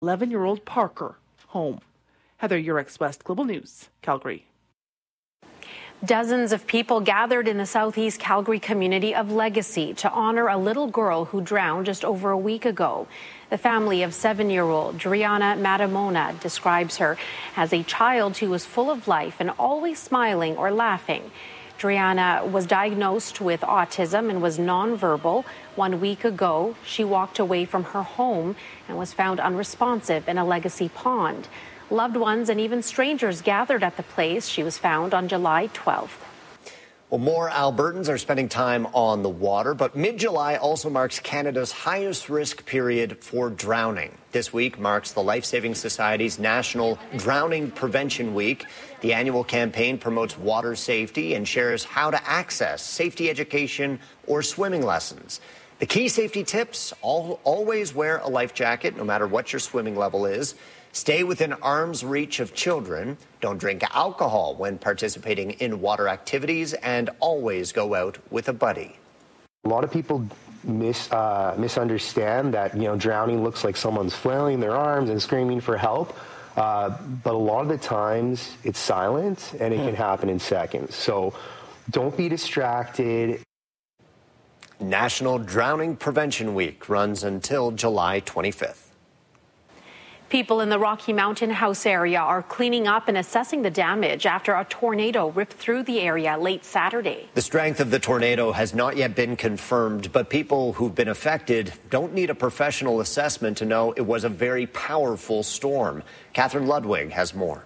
11-year-old Parker home. Heather Yurex, West Global News, Calgary. Dozens of people gathered in the southeast Calgary community of Legacy to honor a little girl who drowned just over a week ago. The family of 7-year-old Driana Matamona describes her as a child who was full of life and always smiling or laughing. Driana was diagnosed with autism and was nonverbal. 1 week ago, she walked away from her home and was found unresponsive in a Legacy pond. Loved ones and even strangers gathered at the place she was found on July 12th. Well, more Albertans are spending time on the water, but mid-July also marks Canada's highest risk period for drowning. This week marks the Life Saving Society's National Drowning Prevention Week. The annual campaign promotes water safety and shares how to access safety education or swimming lessons. The key safety tips: always wear a life jacket, no matter what your swimming level is. Stay within arm's reach of children. Don't drink alcohol when participating in water activities, and always go out with a buddy. A lot of people misunderstand that, drowning looks like someone's flailing their arms and screaming for help. But a lot of the times it's silent and it can happen in seconds. So don't be distracted. National Drowning Prevention Week runs until July 25th. People in the Rocky Mountain House area are cleaning up and assessing the damage after a tornado ripped through the area late Saturday. The strength of the tornado has not yet been confirmed, but people who've been affected don't need a professional assessment to know it was a very powerful storm. Catherine Ludwig has more.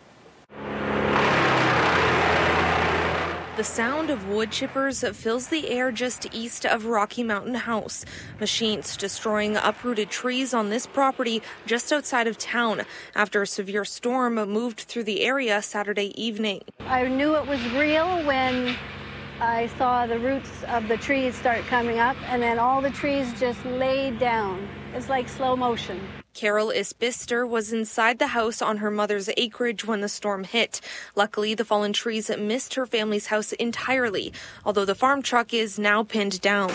The sound of wood chippers fills the air just east of Rocky Mountain House. Machines destroying uprooted trees on this property just outside of town after a severe storm moved through the area Saturday evening. I knew it was real when I saw the roots of the trees start coming up, and then all the trees just laid down. It's like slow motion. Carol Isbister was inside the house on her mother's acreage when the storm hit. Luckily, the fallen trees missed her family's house entirely, although the farm truck is now pinned down.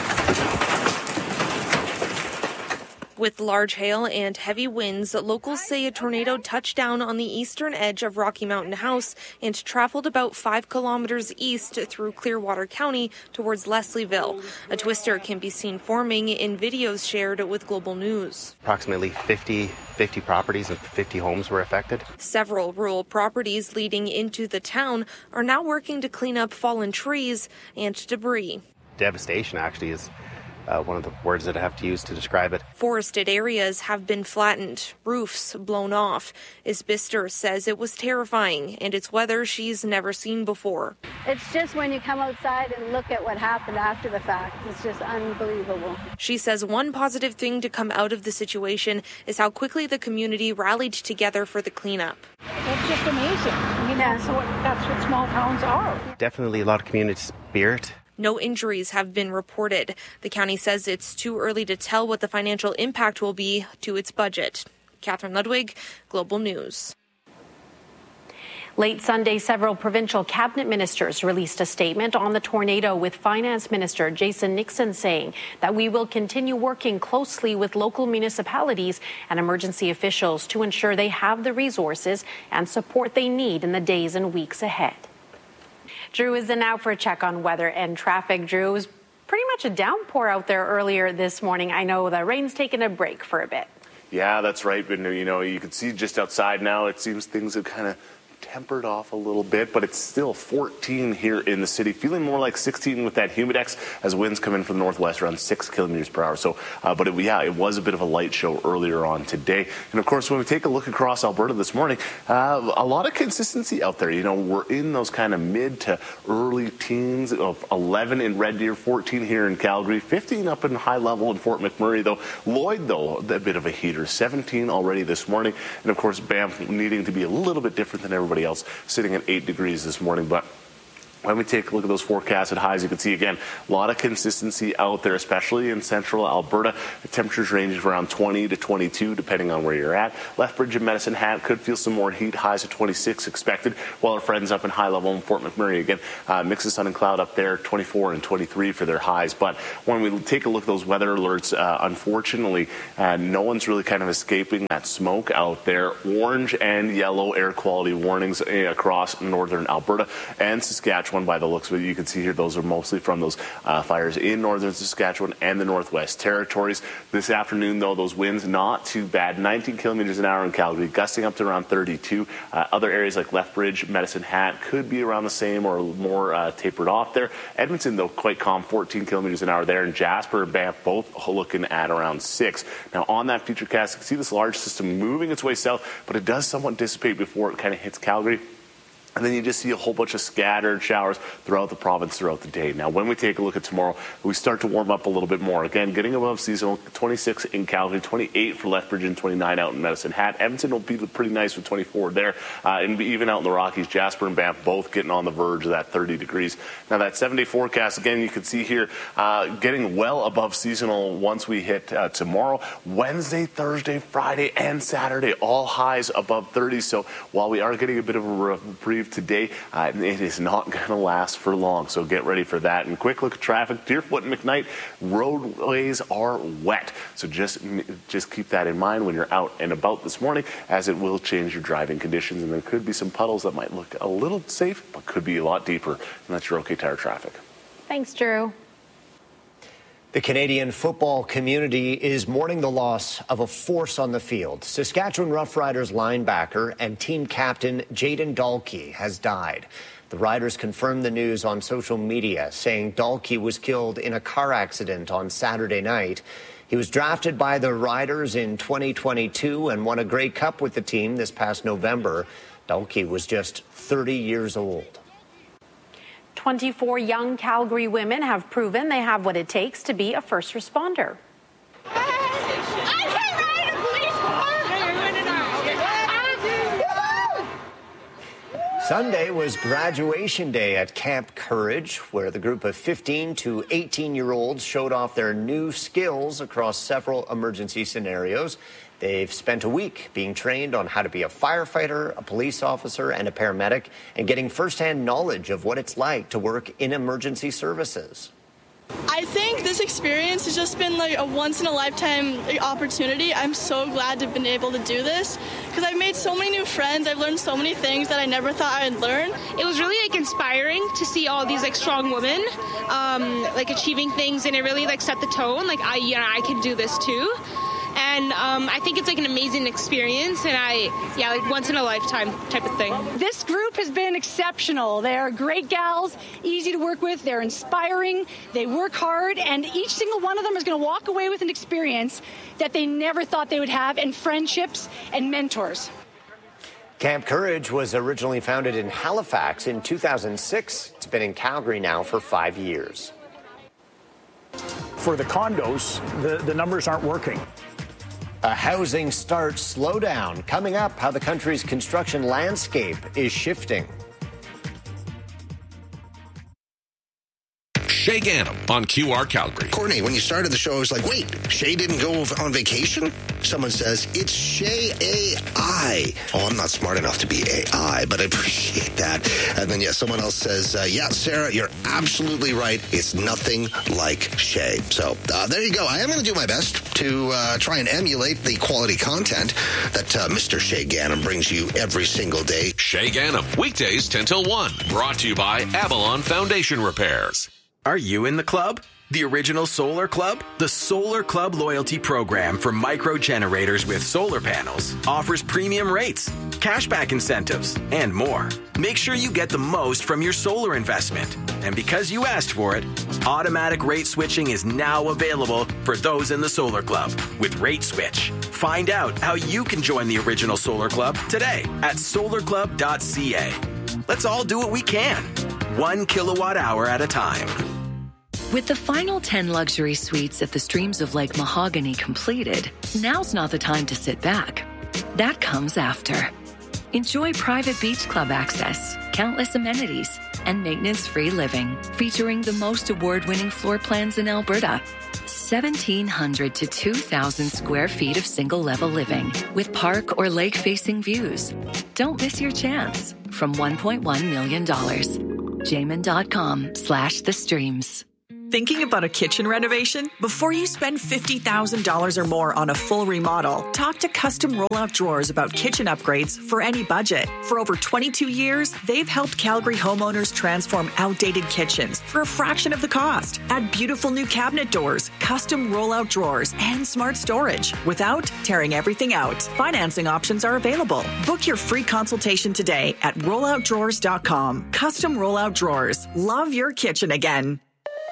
With large hail and heavy winds, locals say a tornado touched down on the eastern edge of Rocky Mountain House and traveled about 5 kilometers east through Clearwater County towards Leslieville. A twister can be seen forming in videos shared with Global News. Approximately 50 properties and 50 homes were affected. Several rural properties leading into the town are now working to clean up fallen trees and debris. Devastation actually is one of the words that I have to use to describe it. Forested areas have been flattened, roofs blown off. Isbister says it was terrifying, and it's weather she's never seen before. It's just when you come outside and look at what happened after the fact, it's just unbelievable. She says one positive thing to come out of the situation is how quickly the community rallied together for the cleanup. It's just amazing. That's what small towns are. Definitely a lot of community spirit. No injuries have been reported. The county says it's too early to tell what the financial impact will be to its budget. Catherine Ludwig, Global News. Late Sunday, several provincial cabinet ministers released a statement on the tornado, with Finance Minister Jason Nixon saying that we will continue working closely with local municipalities and emergency officials to ensure they have the resources and support they need in the days and weeks ahead. Drew is in now for a check on weather and traffic. Drew, it was pretty much a downpour out there earlier this morning. I know the rain's taken a break for a bit. Yeah, that's right. But, you can see just outside now, it seems things have kind of tempered off a little bit, but it's still 14 here in the city, feeling more like 16 with that humidex as winds come in from the northwest around 6 kilometers per hour. So, but it was a bit of a light show earlier on today. And of course, when we take a look across Alberta this morning, a lot of consistency out there. We're in those kind of mid to early teens of 11 in Red Deer, 14 here in Calgary, 15 up in high level in Fort McMurray, though. Lloyd, though, a bit of a heater, 17 already this morning. And of course, Banff needing to be a little bit different than everybody else, sitting at 8 degrees this morning. But When we take a look at those forecasted highs, you can see, again, a lot of consistency out there, especially in central Alberta. The temperatures range from around 20 to 22, depending on where you're at. Lethbridge and Medicine Hat could feel some more heat, highs of 26 expected, while our friends up in high level in Fort McMurray, again, mix of sun and cloud up there, 24 and 23 for their highs. But when we take a look at those weather alerts, unfortunately, no one's really kind of escaping that smoke out there. Orange and yellow air quality warnings across northern Alberta and Saskatchewan. By the looks of it, you can see here those are mostly from those fires in northern Saskatchewan and the Northwest Territories. This afternoon, though, those winds not too bad, 19 kilometers an hour in Calgary, gusting up to around 32. Other areas like Lethbridge, Medicine Hat could be around the same or more tapered off there. Edmonton, though, quite calm, 14 kilometers an hour there, and Jasper and Banff both looking at around 6. Now, on that futurecast, you can see this large system moving its way south, but it does somewhat dissipate before it kind of hits Calgary. And then you just see a whole bunch of scattered showers throughout the province throughout the day. Now, when we take a look at tomorrow, we start to warm up a little bit more. Again, getting above seasonal, 26 in Calgary, 28 for Lethbridge, and 29 out in Medicine Hat. Edmonton will be pretty nice with 24 there. And even out in the Rockies, Jasper and Banff both getting on the verge of that 30 degrees. Now, that 7-day forecast, again, you can see here, getting well above seasonal once we hit tomorrow. Wednesday, Thursday, Friday, and Saturday, all highs above 30. So while we are getting a bit of a reprieve today, it is not going to last for long, so get ready for that. And quick look at traffic. Deerfoot and McKnight, roadways are wet, so just keep that in mind when you're out and about this morning, as it will change your driving conditions, and there could be some puddles that might look a little safe but could be a lot deeper. And that's your OK Tire traffic. Thanks, Drew. The Canadian football community is mourning the loss of a force on the field. Saskatchewan Roughriders linebacker and team captain Jayden Dalkey has died. The Riders confirmed the news on social media, saying Dalkey was killed in a car accident on Saturday night. He was drafted by the Riders in 2022 and won a Grey Cup with the team this past November. Dalkey was just 30 years old. 24 young Calgary women have proven they have what it takes to be a first responder. Sunday was graduation day at Camp Courage, where the group of 15 to 18-year-olds showed off their new skills across several emergency scenarios. They've spent a week being trained on how to be a firefighter, a police officer, and a paramedic, and getting firsthand knowledge of what it's like to work in emergency services. I think this experience has just been like a once-in-a-lifetime opportunity. I'm so glad to have been able to do this because I've made so many new friends. I've learned so many things that I never thought I'd learn. It was really inspiring to see all these strong women achieving things, and it really set the tone. I can do this too. And I think it's an amazing experience, and once in a lifetime type of thing. This group has been exceptional. They're great gals, easy to work with. They're inspiring. They work hard, and each single one of them is going to walk away with an experience that they never thought they would have, and friendships and mentors. Camp Courage was originally founded in Halifax in 2006. It's been in Calgary now for 5 years. For the condos, the numbers aren't working. A housing start slowdown. Coming up, how the country's construction landscape is shifting. Shay Ganem on QR Calgary. Courtney, when you started the show, I was like, wait, Shay didn't go on vacation? Someone says, it's Shay AI. Oh, I'm not smart enough to be AI, but I appreciate that. And then, someone else says, Sarah, you're absolutely right. It's nothing like Shay. So there you go. I am going to do my best to try and emulate the quality content that Mr. Shay Ganem brings you every single day. Shay Ganem, weekdays 10 till 1. Brought to you by Avalon Foundation Repairs. Are you in the club? The original Solar Club? The Solar Club loyalty program for micro generators with solar panels offers premium rates, cashback incentives, and more. Make sure you get the most from your solar investment. And because you asked for it, automatic rate switching is now available for those in the Solar Club with Rate Switch. Find out how you can join the original Solar Club today at solarclub.ca. Let's all do what we can, 1 kilowatt hour at a time. With the final 10 luxury suites at the Streams of Lake Mahogany completed, now's not the time to sit back. That comes after. Enjoy private beach club access, countless amenities, and maintenance-free living, featuring the most award-winning floor plans in Alberta. 1,700 to 2,000 square feet of single-level living with park or lake-facing views. Don't miss your chance from $1.1 million. Jamin.com/the streams. Thinking about a kitchen renovation? Before you spend $50,000 or more on a full remodel, talk to Custom Rollout Drawers about kitchen upgrades for any budget. For over 22 years, they've helped Calgary homeowners transform outdated kitchens for a fraction of the cost. Add beautiful new cabinet doors, custom rollout drawers, and smart storage without tearing everything out. Financing options are available. Book your free consultation today at rolloutdrawers.com. Custom Rollout Drawers. Love your kitchen again.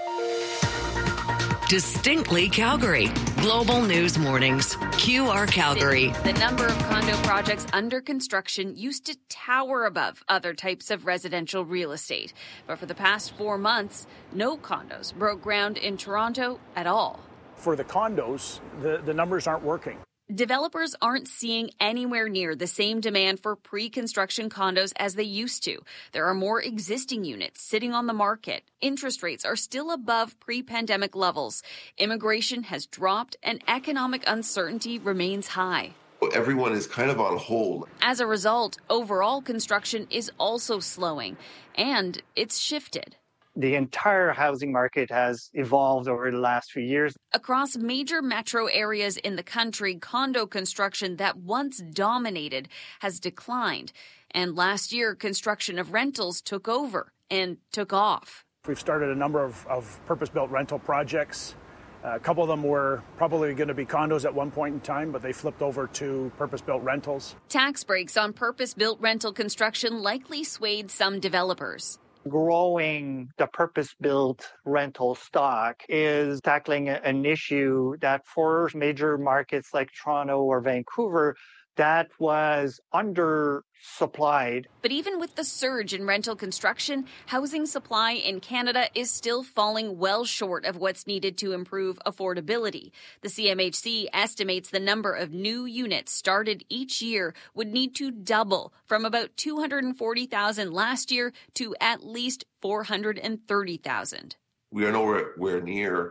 Distinctly Calgary. Global News Mornings. QR Calgary. The number of condo projects under construction used to tower above other types of residential real estate. But for the past 4 months, no condos broke ground in Toronto at all. For the condos, the numbers aren't working. Developers aren't seeing anywhere near the same demand for pre-construction condos as they used to. There are more existing units sitting on the market. Interest rates are still above pre-pandemic levels. Immigration has dropped and economic uncertainty remains high. Everyone is kind of on hold. As a result, overall construction is also slowing, and it's shifted. The entire housing market has evolved over the last few years. Across major metro areas in the country, condo construction that once dominated has declined. And last year, construction of rentals took over and took off. We've started a number of purpose-built rental projects. A couple of them were probably going to be condos at one point in time, but they flipped over to purpose-built rentals. Tax breaks on purpose-built rental construction likely swayed some developers. Growing the purpose-built rental stock is tackling an issue that for major markets like Toronto or Vancouver, that was undersupplied. But even with the surge in rental construction, housing supply in Canada is still falling well short of what's needed to improve affordability. The CMHC estimates the number of new units started each year would need to double from about 240,000 last year to at least 430,000. We are nowhere near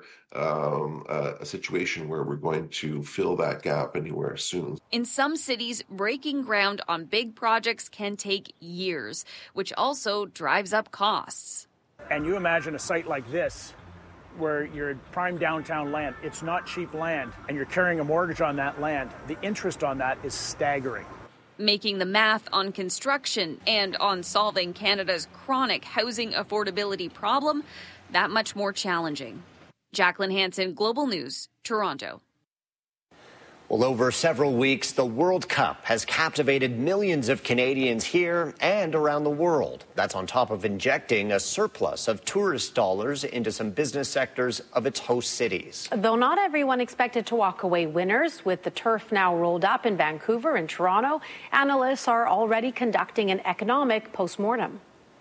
a situation where we're going to fill that gap anywhere soon. In some cities, breaking ground on big projects can take years, which also drives up costs. And you imagine a site like this, where you're prime downtown land. It's not cheap land, and you're carrying a mortgage on that land. The interest on that is staggering. Making the math on construction and on solving Canada's chronic housing affordability problem that much more challenging. Jacqueline Hansen, Global News, Toronto. Well, over several weeks, the World Cup has captivated millions of Canadians here and around the world. That's on top of injecting a surplus of tourist dollars into some business sectors of its host cities. Though not everyone expected to walk away winners, with the turf now rolled up in Vancouver and Toronto, analysts are already conducting an economic postmortem.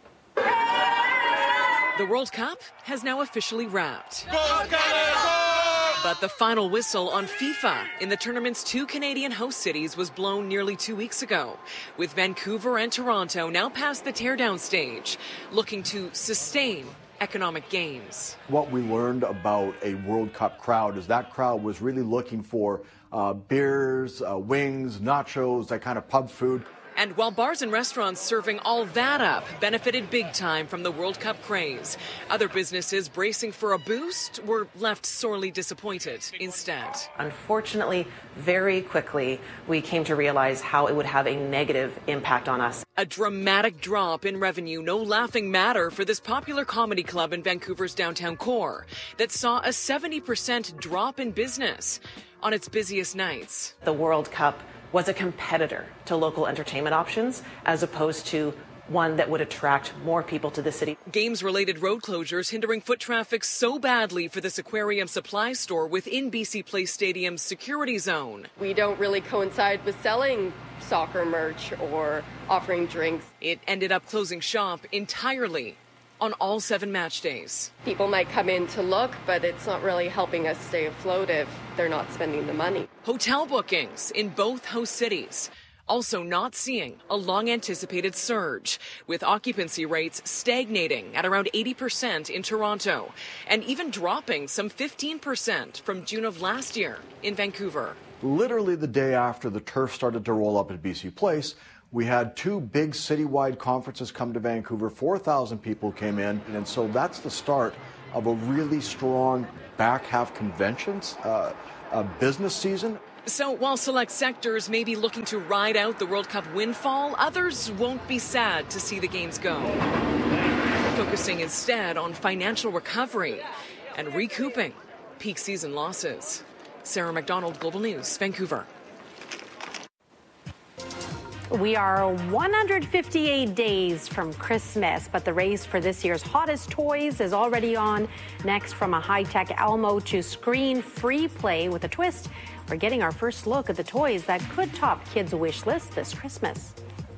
The World Cup has now officially wrapped. But the final whistle on FIFA in the tournament's 2 Canadian host cities was blown nearly 2 weeks ago, with Vancouver and Toronto now past the teardown stage, looking to sustain economic gains. What we learned about a World Cup crowd is that crowd was really looking for beers, wings, nachos, that kind of pub food. And while bars and restaurants serving all that up benefited big time from the World Cup craze, other businesses bracing for a boost were left sorely disappointed instead. Unfortunately, very quickly, we came to realize how it would have a negative impact on us. A dramatic drop in revenue, no laughing matter for this popular comedy club in Vancouver's downtown core that saw a 70% drop in business on its busiest nights. The World Cup was a competitor to local entertainment options as opposed to one that would attract more people to the city. Games-related road closures hindering foot traffic so badly for this aquarium supply store within BC Place Stadium's security zone. We don't really coincide with selling soccer merch or offering drinks. It ended up closing shop entirely on all 7 match days. People might come in to look, but it's not really helping us stay afloat if they're not spending the money. Hotel bookings in both host cities also not seeing a long-anticipated surge, with occupancy rates stagnating at around 80% in Toronto, and even dropping some 15% from June of last year in Vancouver. Literally the day after the turf started to roll up at BC Place, we had 2 big citywide conferences come to Vancouver. 4,000 people came in, and so that's the start of a really strong back half conventions business season. So while select sectors may be looking to ride out the World Cup windfall, others won't be sad to see the games go, focusing instead on financial recovery and recouping peak season losses. Sarah McDonald, Global News, Vancouver. We are 158 days from Christmas, but the race for this year's hottest toys is already on. Next, from a high-tech Elmo to screen-free play with a twist, we're getting our first look at the toys that could top kids' wish list this Christmas.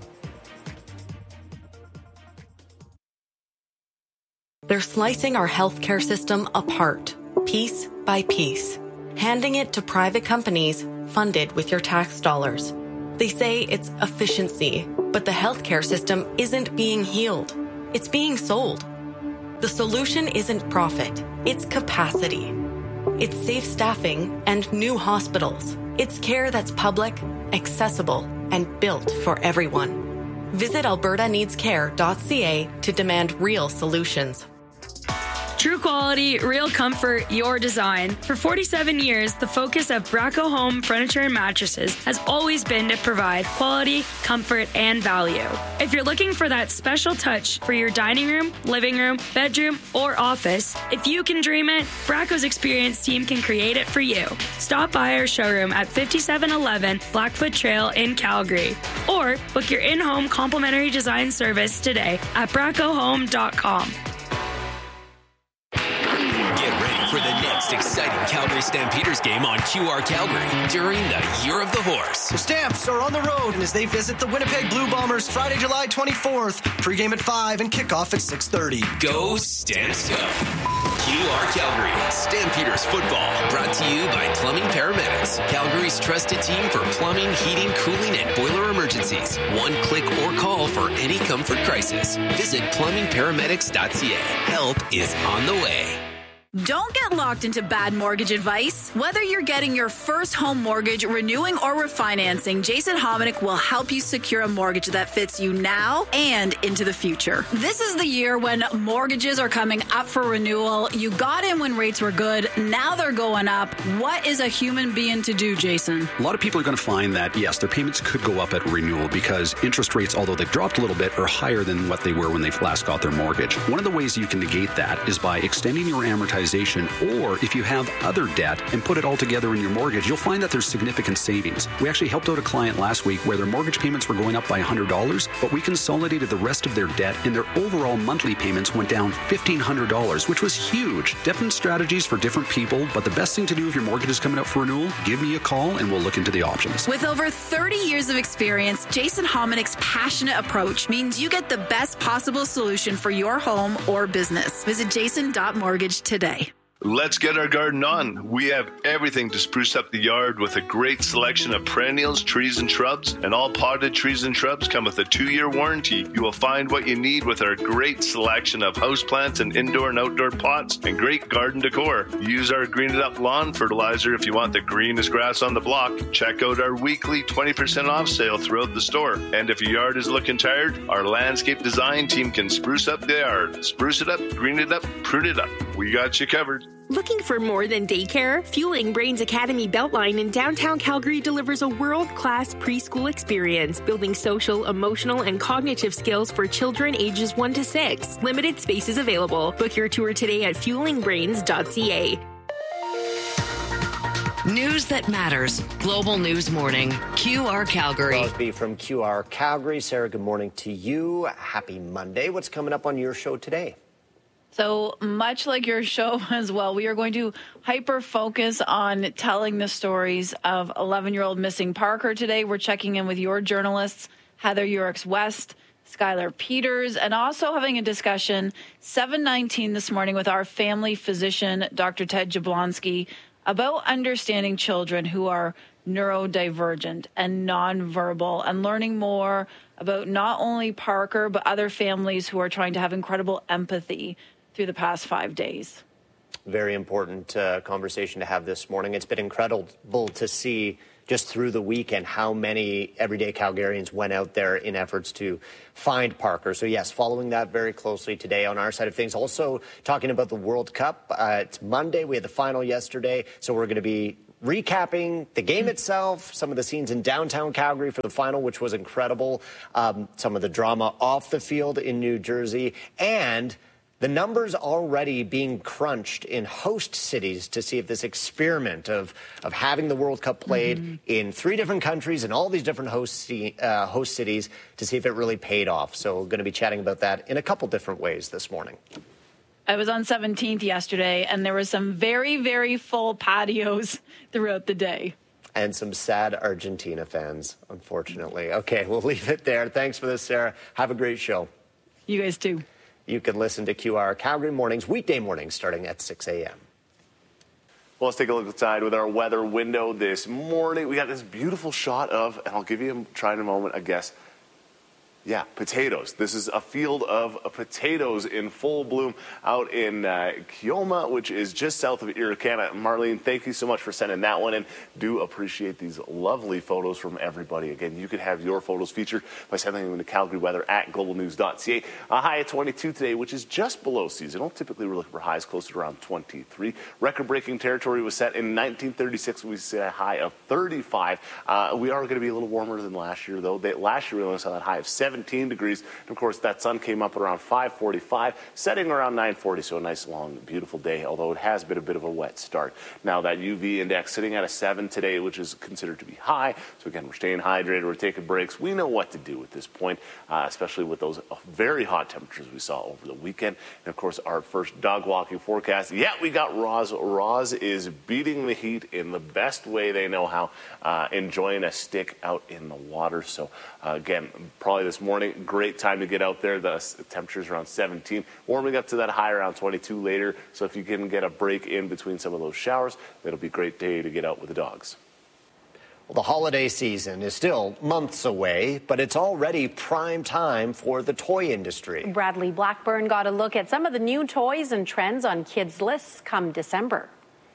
They're slicing our healthcare system apart, piece by piece, handing it to private companies funded with your tax dollars. They say it's efficiency, but the healthcare system isn't being healed. It's being sold. The solution isn't profit, it's capacity. It's safe staffing and new hospitals. It's care that's public, accessible, and built for everyone. Visit albertaneedscare.ca to demand real solutions. True quality, real comfort, your design. For 47 years, the focus of Braco Home Furniture and Mattresses has always been to provide quality, comfort, and value. If you're looking for that special touch for your dining room, living room, bedroom, or office, if you can dream it, Braco's experienced team can create it for you. Stop by our showroom at 5711 Blackfoot Trail in Calgary, or book your in-home complimentary design service today at bracohome.com. For the next exciting Calgary Stampeders game on QR Calgary during the Year of the Horse. The Stamps are on the road as they visit the Winnipeg Blue Bombers Friday, July 24th. Pre-game at 5 and kickoff at 6:30. Go Stamps go. QR Calgary Stampeders football brought to you by Plumbing Paramedics. Calgary's trusted team for plumbing, heating, cooling, and boiler emergencies. One click or call for any comfort crisis. Visit plumbingparamedics.ca. Help is on the way. Don't get locked into bad mortgage advice. Whether you're getting your first home mortgage, renewing, or refinancing, Jason Hominick will help you secure a mortgage that fits you now and into the future. This is the year when mortgages are coming up for renewal. You got in when rates were good. Now they're going up. What is a human being to do, Jason? A lot of people are going to find that, yes, their payments could go up at renewal because interest rates, although they've dropped a little bit, are higher than what they were when they last got their mortgage. One of the ways you can negate that is by extending your amortization, or if you have other debt and put it all together in your mortgage, you'll find that there's significant savings. We actually helped out a client last week where their mortgage payments were going up by $100, but we consolidated the rest of their debt and their overall monthly payments went down $1,500, which was huge. Different strategies for different people, but the best thing to do if your mortgage is coming up for renewal, give me a call and we'll look into the options. With over 30 years of experience, Jason Hominick's passionate approach means you get the best possible solution for your home or business. Visit jason.mortgage today. Let's get our garden on. We have everything to spruce up the yard with a great selection of perennials, trees, and shrubs. And all potted trees and shrubs come with a 2-year warranty. You will find what you need with our great selection of houseplants and indoor and outdoor pots and great garden decor. Use our Green It Up lawn fertilizer if you want the greenest grass on the block. Check out our weekly 20% off sale throughout the store. And if your yard is looking tired, our landscape design team can spruce up the yard. Spruce it up, green it up, prune it up. We got you covered. Looking for more than daycare? Fueling Brains Academy Beltline in downtown Calgary delivers a world-class preschool experience, building social, emotional, and cognitive skills for children ages 1 to 6. Limited spaces available. Book your tour today at fuelingbrains.ca. News that matters. Global News Morning. QR Calgary. Crosby from QR Calgary. Sarah, good morning to you. Happy Monday. What's coming up on your show today? So much like your show as well, we are going to hyper-focus on telling the stories of 11-year-old missing Parker today. We're checking in with your journalists, Heather Yurix-West, Skylar Peters, and also having a discussion 7:19 this morning with our family physician, Dr. Ted Jablonski, about understanding children who are neurodivergent and nonverbal, and learning more about not only Parker, but other families who are trying to have incredible empathy through the past 5 days. Very important conversation to have this morning. It's been incredible to see just through the weekend how many everyday Calgarians went out there in efforts to find Parker. So, yes, following that very closely today on our side of things. Also talking about the World Cup. It's Monday. We had the final yesterday. So we're going to be recapping the game itself, some of the scenes in downtown Calgary for the final, which was incredible, some of the drama off the field in New Jersey, and the numbers already being crunched in host cities to see if this experiment of having the World Cup played in 3 different countries and all these different host cities to see if it really paid off. So we're going to be chatting about that in a couple different ways this morning. I was on 17th yesterday, and there were some very, very full patios throughout the day. And some sad Argentina fans, unfortunately. Okay, we'll leave it there. Thanks for this, Sarah. Have a great show. You guys too. You can listen to QR Calgary Mornings, weekday mornings, starting at 6 a.m. Well, let's take a look outside with our weather window this morning. We got this beautiful shot of, and I'll give you try in a moment, I guess. Yeah, potatoes. This is a field of potatoes in full bloom out in Keoma, which is just south of Irricana. Marlene, thank you so much for sending that one in. Do appreciate these lovely photos from everybody. Again, you could have your photos featured by sending them to Calgary Weather at globalnews.ca. A high at 22 today, which is just below seasonal. Typically, we're looking for highs closer to around 23. Record-breaking territory was set in 1936. We see a high of 35. We are going to be a little warmer than last year, though. Last year, we only saw that high of 17 degrees. And of course, that sun came up around 5:45, setting around 9:40. So a nice, long, beautiful day, although it has been a bit of a wet start. Now, that UV index sitting at a 7 today, which is considered to be high. So again, we're staying hydrated. We're taking breaks. We know what to do at this point, especially with those very hot temperatures we saw over the weekend. And of course, our first dog walking forecast. Yeah, we got Roz. Roz is beating the heat in the best way they know how, enjoying a stick out in the water. So again, probably this morning, great time to get out there. The temperature's around 17, warming up to that high around 22 later. So if you can get a break in between some of those showers, that'll be a great day to get out with the dogs. Well, the holiday season is still months away, but it's already prime time for the toy industry. Bradley Blackburn got a look at some of the new toys and trends on kids' lists come December.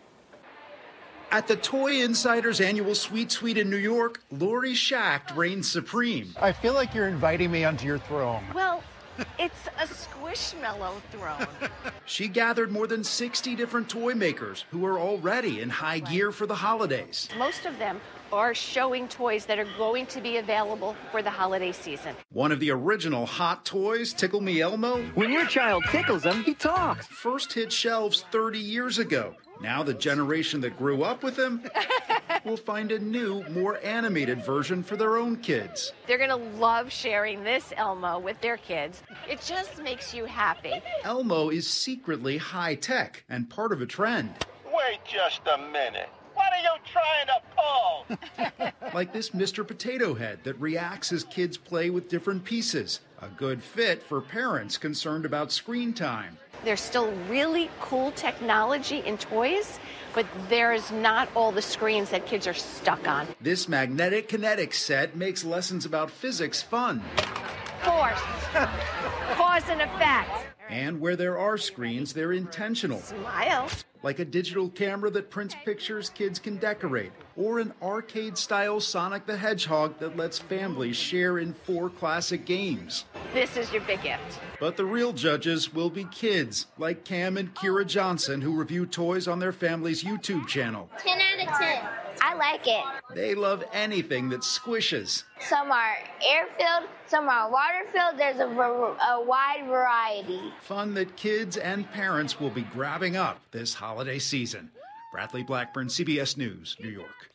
At the Toy Insider's annual Sweet Suite in New York, Lori Schacht reigns supreme. I feel like you're inviting me onto your throne. Well, it's a Squishmallow throne. She gathered more than 60 different toy makers who are already in high gear for the holidays. Most of them are showing toys that are going to be available for the holiday season. One of the original hot toys, Tickle Me Elmo. When your child tickles him, he talks. First hit shelves 30 years ago. Now the generation that grew up with him will find a new, more animated version for their own kids. They're going to love sharing this Elmo with their kids. It just makes you happy. Elmo is secretly high-tech and part of a trend. Wait just a minute. What are you trying to pull? Like this Mr. Potato Head that reacts as kids play with different pieces. A good fit for parents concerned about screen time. There's still really cool technology in toys, but there's not all the screens that kids are stuck on. This magnetic kinetic set makes lessons about physics fun. Force. Cause and effect. And where there are screens, they're intentional. Smile. Like a digital camera that prints pictures kids can decorate, or an arcade-style Sonic the Hedgehog that lets families share in 4 classic games. This is your big gift. But the real judges will be kids, like Cam and Kira Johnson, who review toys on their family's YouTube channel. 10 out of 10. I like it. They love anything that squishes. Some are air-filled, some are water-filled. There's a wide variety. Fun that kids and parents will be grabbing up this holiday season. Bradley Blackburn, CBS News, New York.